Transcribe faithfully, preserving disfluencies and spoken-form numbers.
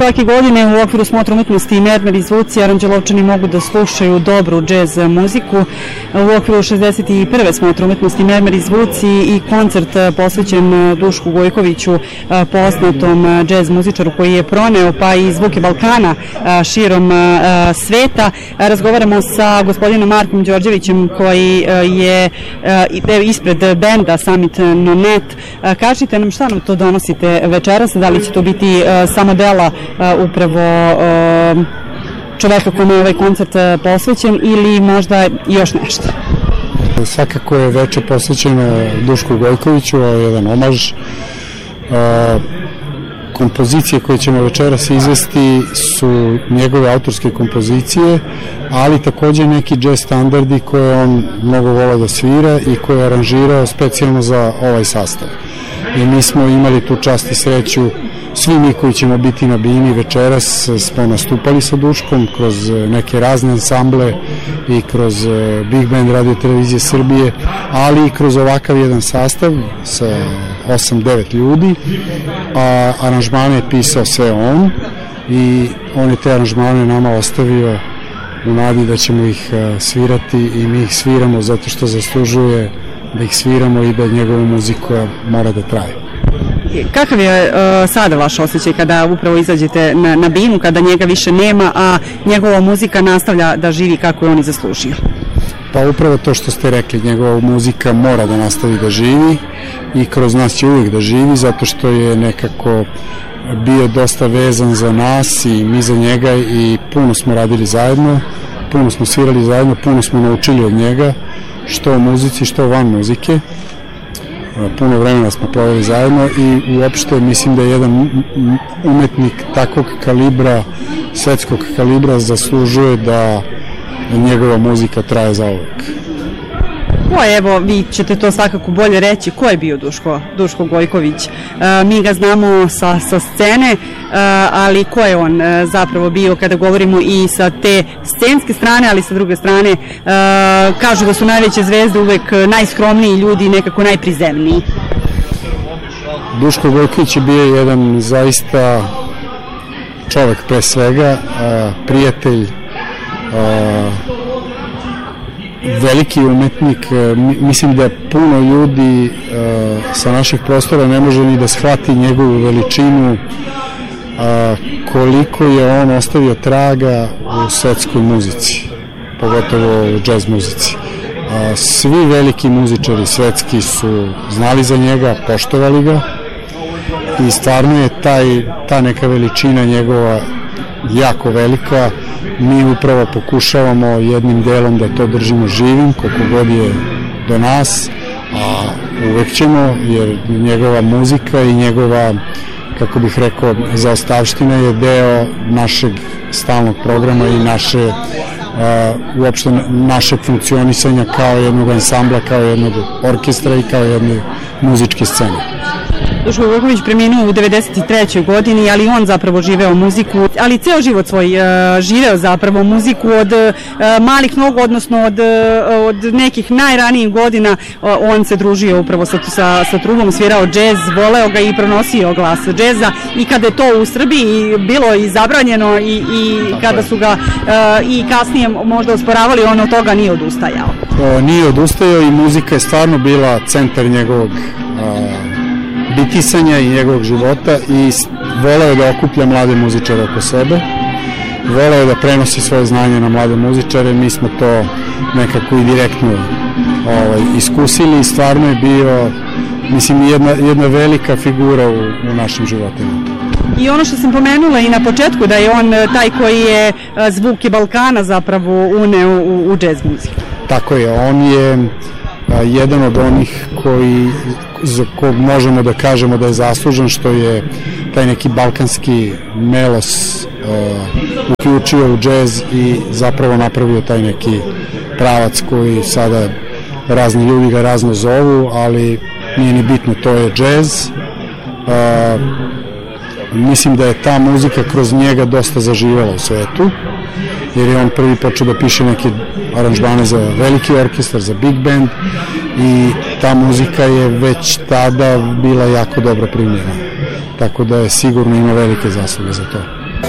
Svake godine u okviru smotra umetnosti i Mermer i zvuci Aranđelovčani mogu da slušaju dobru džez muziku. U okviru šezdeset prve smotra umetnosti Mermer i zvuci i koncert posvećen Dušku Gojkoviću, poznatom džez muzičaru koji je proneo pa i zvuke Balkana širom sveta. Razgovaramo sa gospodinom Markom Đorđevićem koji je ispred benda Summit Nonet. Kažite nam šta nam to donosite večeras, da li će to biti samo dela upravo čoveka kome je ovaj koncert posvećen ili možda još nešto? Svakako je veče posvećeno Dušku Gojkoviću, jedan omaž. Kompozicije koje ćemo večeras izvesti su njegove autorske kompozicije, ali takođe neki džez standardi koje on mnogo volao da svira i koje je aranžirao specijalno za ovaj sastav. I mi smo imali tu čast i sreću, svi mi koji ćemo biti na bini večeras smo nastupali sa Duškom kroz neke razne ansamble i kroz Big Band Radio Televizije Srbije, ali i kroz ovakav jedan sastav sa osam devet ljudi, a aranžmane je pisao sve on i on je te aranžmane nama ostavio u nadi da ćemo ih svirati i mi ih sviramo zato što zaslužuje da ih sviramo i da njegova muzika mora da traje. Kakav je uh, sada vaš osjećaj kada upravo izađete na, na binu, kada njega više nema, a njegova muzika nastavlja da živi kako je on i zaslužio? Pa upravo to što ste rekli, njegova muzika mora da nastavi da živi i kroz nas će uvijek da živi zato što je nekako bio dosta vezan za nas i mi za njega i puno smo radili zajedno, puno smo svirali zajedno, puno smo naučili od njega, što o muzici, što van muzike. Puno vremena smo proveli zajedno i uopšte mislim da je jedan umetnik takvog kalibra, svetskog kalibra, zaslužuje da njegova muzika traje zauvek. Ko je, evo, vi ćete to svakako bolje reći, ko je bio Duško, Duško Gojković? E, mi ga znamo sa, sa scene, e, ali ko je on e, zapravo bio kada govorimo i sa te scenske strane, ali sa druge strane e, kažu da su najveće zvezde uvek najskromniji ljudi i nekako najprizemniji. Duško Gojković je bio jedan zaista čovek pre svega, a, prijatelj, a, veliki umetnik. Mislim da puno ljudi sa naših prostora ne može ni da shvati njegovu veličinu, koliko je on ostavio traga u svetskoj muzici, pogotovo u džez muzici. Svi veliki muzičari svetski su znali za njega, poštovali ga i stvarno je taj, ta neka veličina njegova jako velika. Mi upravo pokušavamo jednim delom da to držimo živim koliko god je do nas, a uvek ćemo, jer njegova muzika i njegova, kako bih rekao, zaostavština je deo našeg stalnog programa i naše uh, uopšte našeg funkcionisanja kao jednog ansambla, kao jednog orkestra i kao jedne muzičke scene. Duško Gojković preminuo u devedeset trećoj godini, ali on zapravo živeo muziku, ali ceo život svoj uh, živeo zapravo muziku od uh, malih nogu, odnosno od, uh, od nekih najranijih godina. Uh, on se družio upravo sa, sa, sa trubom, svirao džez, voleo ga i pronosio glas džeza i kada je to u Srbiji bilo i zabranjeno i, i kada su ga uh, i kasnije možda osporavali, on od toga nije odustajao. O, nije odustajao i muzika je stvarno bila centar njegovog uh, bitisanja i njegovog života i voleo da okuplja mlade muzičare oko sebe, voleo da prenosi svoje znanje na mlade muzičare. Mi smo to nekako i direktno ovaj, iskusili i stvarno je bio, mislim, jedna, jedna velika figura u, u našim životima. I ono što sam pomenula i na početku, da je on taj koji je zvuke Balkana zapravo uneo u, u džez muziku. Tako je, on je a, jedan od onih koji, za kog možemo da kažemo da je zaslužan što je taj neki balkanski melos uh, uključio u džez i zapravo napravio taj neki pravac koji sada razni ljudi ga razno zovu, ali nije ni bitno, to je džez. Uh, mislim da je ta muzika kroz njega dosta zaživela u svetu, jer je on prvi počeo da piše neke aranžmane za veliki orkestar, za big band, i ta muzika je već tada bila jako dobro primljena, tako da je sigurno ima velike zasluge za to.